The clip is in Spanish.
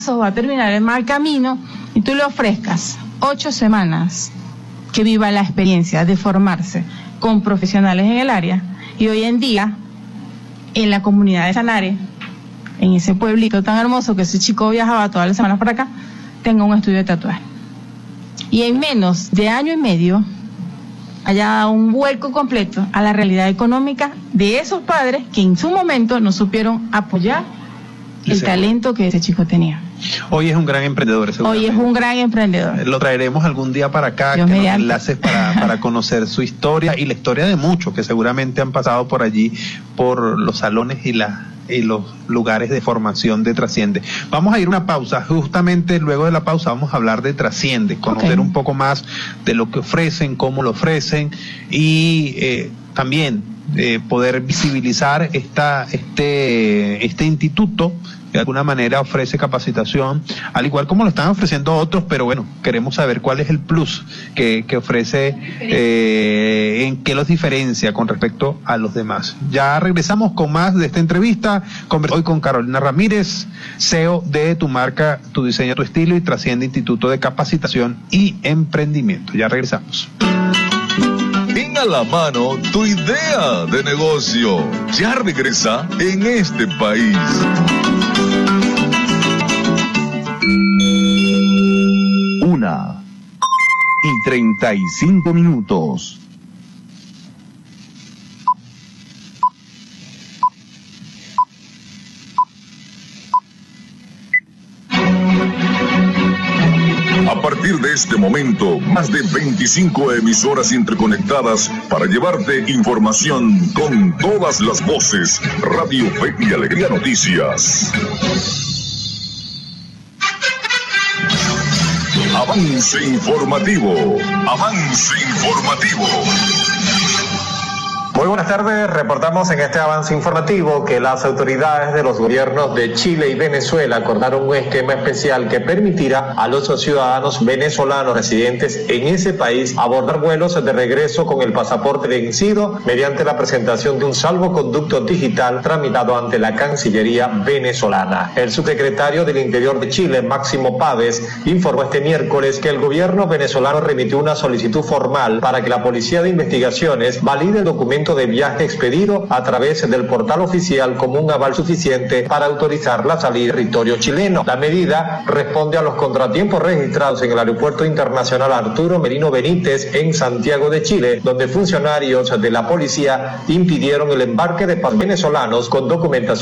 va a terminar el mal camino y tú le ofrezcas 8 semanas que viva la experiencia de formarse con profesionales en el área, y hoy en día en la comunidad de Sanare, en ese pueblito tan hermoso que ese chico viajaba todas las semanas para acá, tenga un estudio de tatuaje y en menos de año y medio haya dado un vuelco completo a la realidad económica de esos padres que en su momento no supieron apoyar el talento que ese chico tenía. Hoy es un gran emprendedor. Hoy es un gran emprendedor. Lo traeremos algún día para acá, que nos enlaces para conocer su historia y la historia de muchos que seguramente han pasado por allí, por los salones y los lugares de formación de Trasciende. Vamos a ir a una pausa. Justamente luego de la pausa vamos a hablar de Trasciende, conocer un poco más de lo que ofrecen, cómo lo ofrecen y también poder visibilizar este instituto que de alguna manera ofrece capacitación, al igual como lo están ofreciendo otros, pero bueno, queremos saber cuál es el plus que ofrece, en qué los diferencia con respecto a los demás. Ya regresamos con más de esta entrevista, hoy con Carolina Ramírez, CEO de Tu Marca, Tu Diseño, Tu Estilo y Trasciende Instituto de Capacitación y Emprendimiento. Ya regresamos. Ten a la mano tu idea de negocio. Ya regresa en este país. 1:35. A partir de este momento, más de 25 emisoras interconectadas para llevarte información con todas las voces. Radio Fe y Alegría Noticias. Avance informativo. Avance informativo. Muy buenas tardes, reportamos en este avance informativo que las autoridades de los gobiernos de Chile y Venezuela acordaron un esquema especial que permitirá a los ciudadanos venezolanos residentes en ese país abordar vuelos de regreso con el pasaporte vencido mediante la presentación de un salvoconducto digital tramitado ante la Cancillería venezolana. El subsecretario del Interior de Chile, Máximo Páez, informó este miércoles que el gobierno venezolano remitió una solicitud formal para que la Policía de Investigaciones valide el documento de viaje expedido a través del portal oficial como un aval suficiente para autorizar la salida del territorio chileno. La medida responde a los contratiempos registrados en el Aeropuerto Internacional Arturo Merino Benítez en Santiago de Chile, donde funcionarios de la policía impidieron el embarque de venezolanos con documentación